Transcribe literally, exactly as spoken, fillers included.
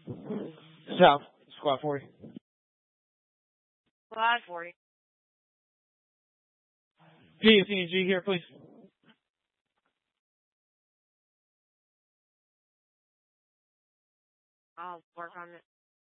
South, squad forty. Squad forty. P C G here, please. I'll work on it.